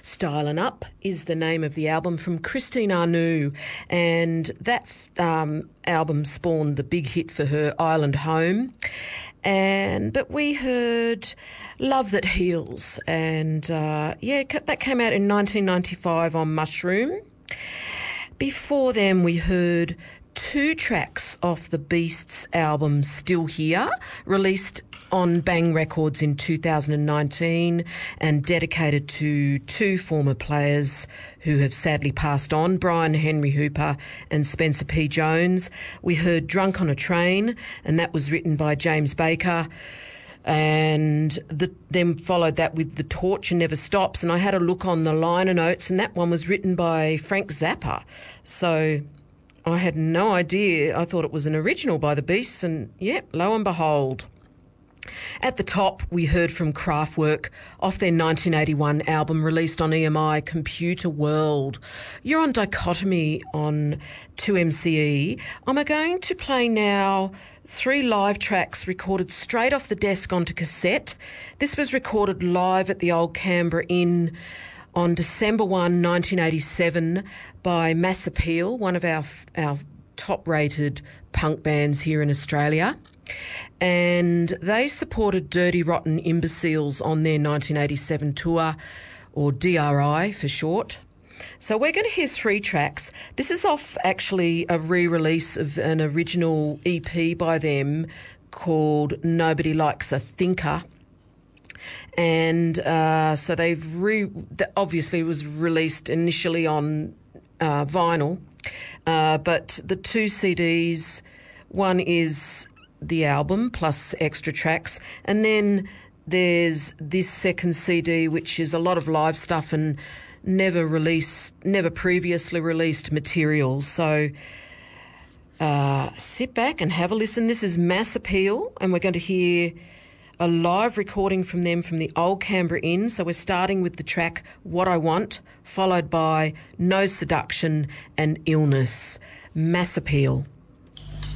Stylin' Up is the name of the album from Christine Anu, and that album spawned the big hit for her, Island Home. But we heard Love That Heals, and that came out in 1995 on Mushroom. Before then, we heard 2 tracks off the Beasts album Still Here, released on Bang Records in 2019 and dedicated to 2 former players who have sadly passed on, Brian Henry Hooper and Spencer P. Jones. We heard Drunk on a Train, and that was written by James Baker. And then followed that with The Torch and Never Stops. And I had a look on the liner notes, and that one was written by Frank Zappa. So I had no idea. I thought it was an original by the Beasts, and lo and behold. At the top, we heard from Kraftwerk off their 1981 album released on EMI, Computer World. You're on Dichotomy on 2MCE. I'm going to play now 3 live tracks recorded straight off the desk onto cassette. This was recorded live at the Old Canberra Inn on December 1, 1987 by Mass Appeal, one of our top-rated punk bands here in Australia. And they supported Dirty Rotten Imbeciles on their 1987 tour, or DRI for short. So we're going to hear 3 tracks. This is off actually a re-release of an original EP by them called Nobody Likes a Thinker. And so obviously it was released initially on vinyl, but the 2 CDs, one is the album plus extra tracks, and then there's this second CD which is a lot of live stuff and never previously released material. So sit back and have a listen. This is Mass Appeal, and we're going to hear a live recording from them from the Old Canberra Inn. So we're starting with the track What I Want, followed by No Seduction and Illness. Mass Appeal.